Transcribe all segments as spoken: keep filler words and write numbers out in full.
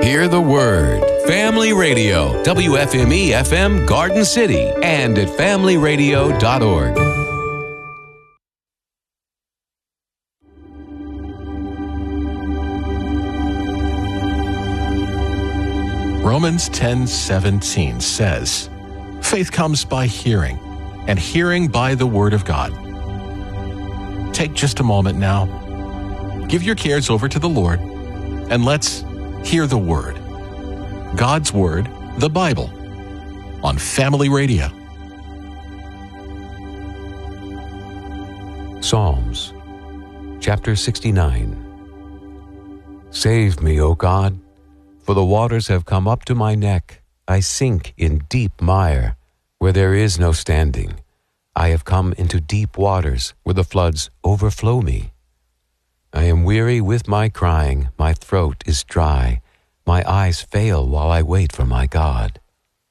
Hear the Word. Family Radio, W F M E F M Garden City, and at family radio dot org. Romans ten seventeen says, "Faith comes by hearing, and hearing by the Word of God." Take just a moment now. Give your cares over to the Lord, and let's hear the Word. God's Word, the Bible, on Family Radio. Psalms, chapter sixty-nine. Save me, O God, for the waters have come up to my neck. I sink in deep mire, where there is no standing. I have come into deep waters, where the floods overflow me. I am weary with my crying, my throat is dry. My eyes fail while I wait for my God.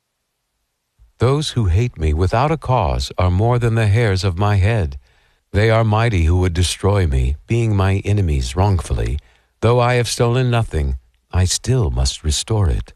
Those who hate me without a cause are more than the hairs of my head. They are mighty who would destroy me, being my enemies wrongfully. Though I have stolen nothing, I still must restore it.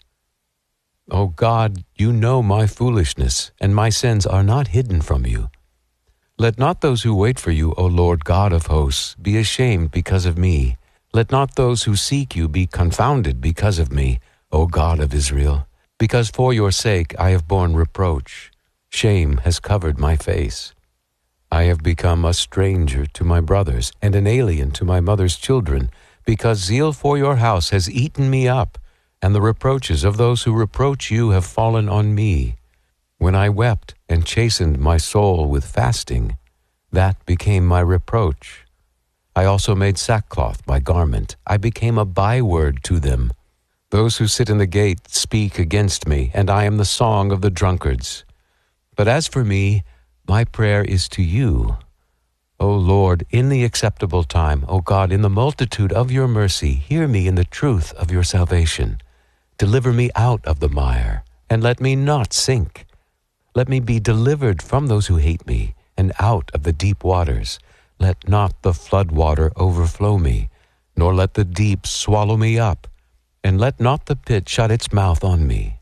O God, you know my foolishness, and my sins are not hidden from you. Let not those who wait for you, O Lord God of hosts, be ashamed because of me. Let not those who seek you be confounded because of me, O God of Israel. Because for your sake I have borne reproach. Shame has covered my face. I have become a stranger to my brothers, and an alien to my mother's children, because zeal for your house has eaten me up, and the reproaches of those who reproach you have fallen on me. When I wept and chastened my soul with fasting, that became my reproach. I also made sackcloth my garment. I became a byword to them. Those who sit in the gate speak against me, and I am the song of the drunkards. But as for me, my prayer is to you. O Lord, in the acceptable time, O God, in the multitude of your mercy, hear me in the truth of your salvation. Deliver me out of the mire, and let me not sink. Let me be delivered from those who hate me, and out of the deep waters. Let not the flood water overflow me, nor let the deep swallow me up, and let not the pit shut its mouth on me.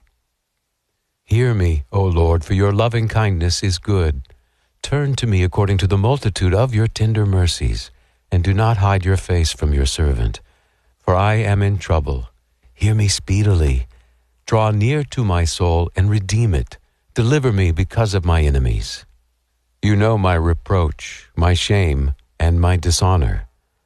Hear me, O Lord, for your loving kindness is good. Turn to me according to the multitude of your tender mercies, and do not hide your face from your servant. For I am in trouble. Hear me speedily. Draw near to my soul and redeem it. Deliver me because of my enemies. You know my reproach, my shame, and my dishonor.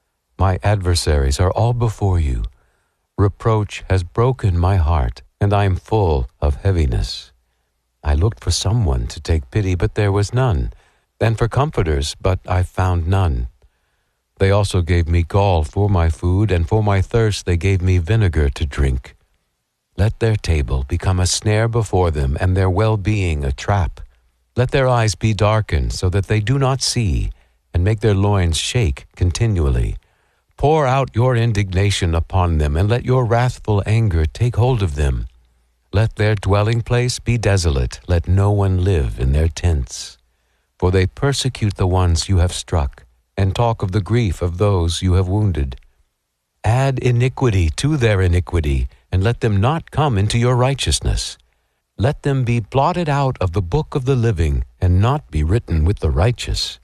My adversaries are all before you. Reproach has broken my heart, and I am full of heaviness. I looked for someone to take pity, but there was none, and for comforters, but I found none. They also gave me gall for my food, and for my thirst they gave me vinegar to drink. Let their table become a snare before them, and their well-being a trap. Let their eyes be darkened, so that they do not see, and make their loins shake continually. Pour out your indignation upon them, and let your wrathful anger take hold of them. Let their dwelling place be desolate. Let no one live in their tents. For they persecute the ones you have struck, and talk of the grief of those you have wounded. Add iniquity to their iniquity, and let them not come into your righteousness. Let them be blotted out of the book of the living, and not be written with the righteous.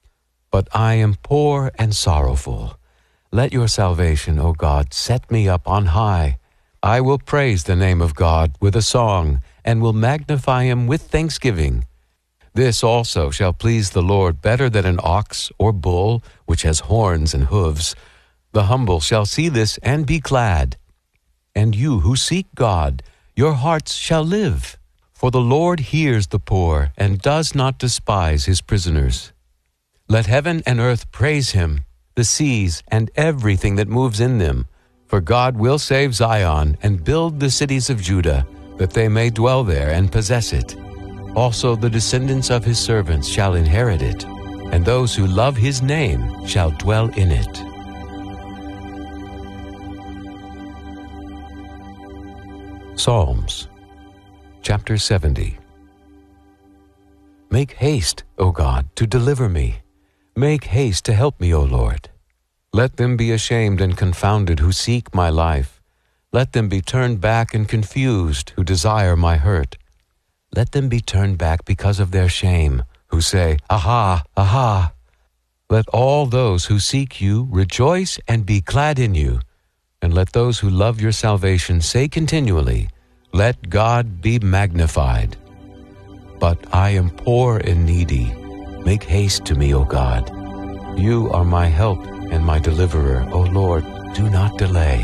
But I am poor and sorrowful. Let your salvation, O God, set me up on high. I will praise the name of God with a song, and will magnify him with thanksgiving. This also shall please the Lord better than an ox or bull, which has horns and hooves. The humble shall see this and be glad. And you who seek God, your hearts shall live. For the Lord hears the poor, and does not despise his prisoners. Let heaven and earth praise him, the seas and everything that moves in them. For God will save Zion, and build the cities of Judah, that they may dwell there and possess it. Also the descendants of his servants shall inherit it, and those who love his name shall dwell in it. Psalms, chapter seventy. Make haste, O God, to deliver me. Make haste to help me, O Lord. Let them be ashamed and confounded who seek my life. Let them be turned back and confused who desire my hurt. Let them be turned back because of their shame, who say, Aha, aha. Let all those who seek you rejoice and be glad in you. And let those who love your salvation say continually, Let God be magnified. But I am poor and needy. Make haste to me, O God. You are my help and my deliverer, O Lord. Do not delay.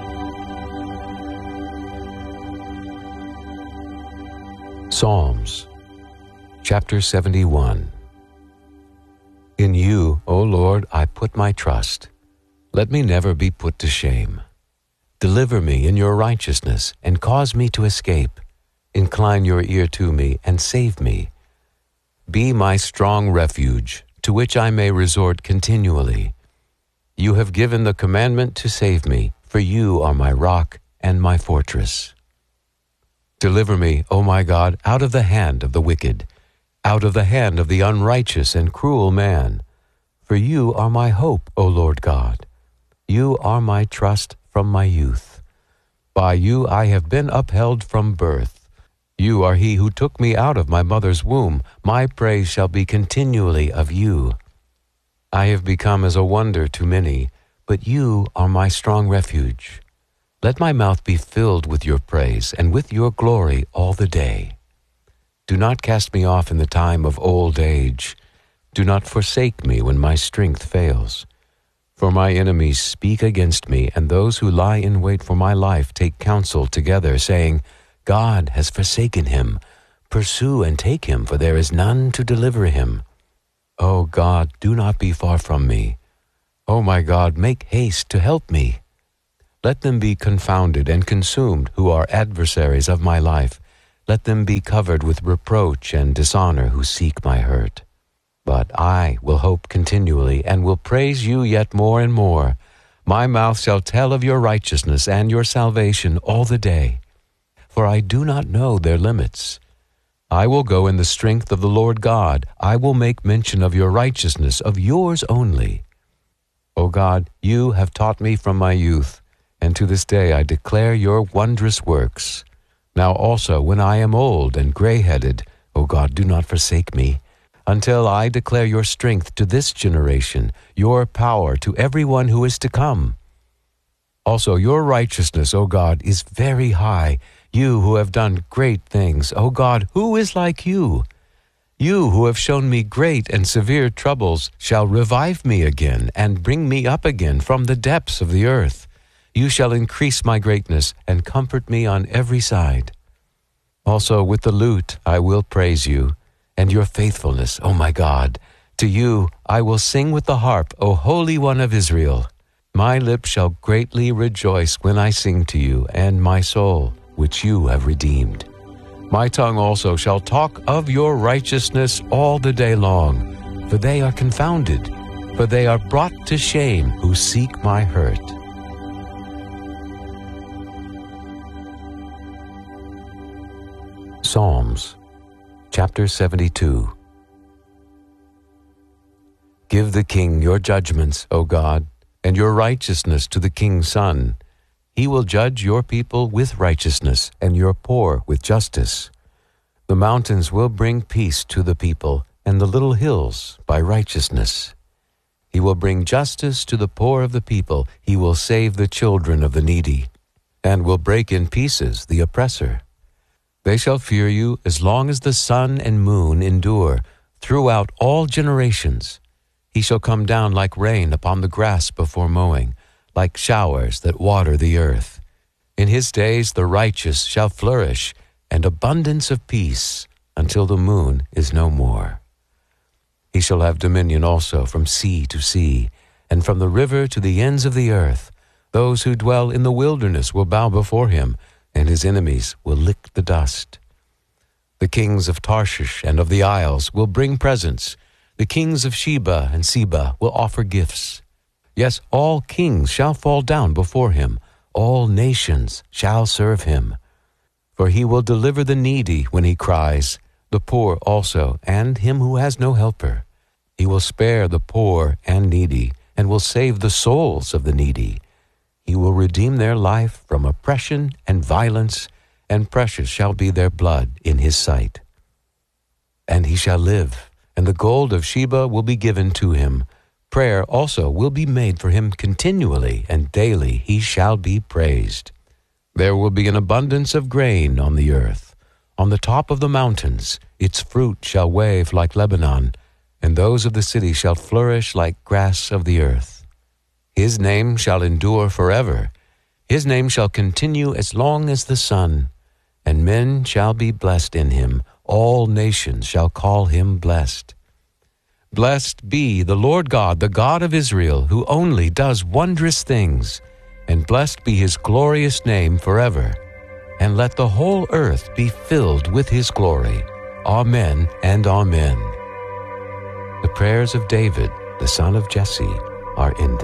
Psalms, chapter seventy-one. In you, O Lord, I put my trust. Let me never be put to shame. Deliver me in your righteousness and cause me to escape. Incline your ear to me and save me. Be my strong refuge, to which I may resort continually. You have given the commandment to save me, for you are my rock and my fortress. Deliver me, O my God, out of the hand of the wicked, out of the hand of the unrighteous and cruel man. For you are my hope, O Lord God. You are my trust from my youth. By you I have been upheld from birth. You are he who took me out of my mother's womb. My praise shall be continually of you. I have become as a wonder to many, but you are my strong refuge. Let my mouth be filled with your praise and with your glory all the day. Do not cast me off in the time of old age. Do not forsake me when my strength fails. For my enemies speak against me, and those who lie in wait for my life take counsel together, saying, God has forsaken him. Pursue and take him, for there is none to deliver him. O God, do not be far from me. O my God, make haste to help me. Let them be confounded and consumed who are adversaries of my life. Let them be covered with reproach and dishonor who seek my hurt. But I will hope continually and will praise you yet more and more. My mouth shall tell of your righteousness and your salvation all the day. For I do not know their limits. I will go in the strength of the Lord God. I will make mention of your righteousness, of yours only. O God, you have taught me from my youth, and to this day I declare your wondrous works. Now also, when I am old and gray-headed, O God, do not forsake me, until I declare your strength to this generation, your power to everyone who is to come. Also, your righteousness, O God, is very high. You who have done great things, O God, who is like you? You who have shown me great and severe troubles shall revive me again and bring me up again from the depths of the earth. You shall increase my greatness and comfort me on every side. Also with the lute I will praise you, and your faithfulness, O my God. To you I will sing with the harp, O Holy One of Israel. My lips shall greatly rejoice when I sing to you, and my soul, which you have redeemed. My tongue also shall talk of your righteousness all the day long, for they are confounded, for they are brought to shame who seek my hurt. Psalms, chapter seventy-two. Give the king your judgments, O God, and your righteousness to the king's son. He will judge your people with righteousness and your poor with justice. The mountains will bring peace to the people, and the little hills by righteousness. He will bring justice to the poor of the people. He will save the children of the needy, and will break in pieces the oppressor. They shall fear you as long as the sun and moon endure, throughout all generations. He shall come down like rain upon the grass before mowing, like showers that water the earth. In his days the righteous shall flourish, and abundance of peace, until the moon is no more. He shall have dominion also from sea to sea, and from the river to the ends of the earth. Those who dwell in the wilderness will bow before him, and his enemies will lick the dust. The kings of Tarshish and of the isles will bring presents. The kings of Sheba and Seba will offer gifts. Yes, all kings shall fall down before him. All nations shall serve him. For he will deliver the needy when he cries, the poor also, and him who has no helper. He will spare the poor and needy, and will save the souls of the needy. He will redeem their life from oppression and violence, and precious shall be their blood in his sight. And he shall live, and the gold of Sheba will be given to him. Prayer also will be made for him continually, and daily he shall be praised. There will be an abundance of grain on the earth. On the top of the mountains its fruit shall wave like Lebanon, and those of the city shall flourish like grass of the earth. His name shall endure forever. His name shall continue as long as the sun, and men shall be blessed in him. All nations shall call him blessed. Blessed be the Lord God, the God of Israel, who only does wondrous things, and blessed be his glorious name forever. And let the whole earth be filled with his glory. Amen and amen. The prayers of David, the son of Jesse, are ended.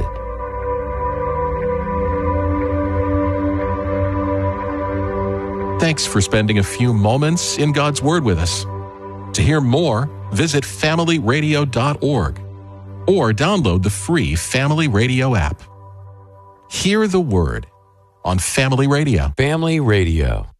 Thanks for spending a few moments in God's Word with us. To hear more, visit family radio dot org or download the free Family Radio app. Hear the Word on Family Radio. Family Radio.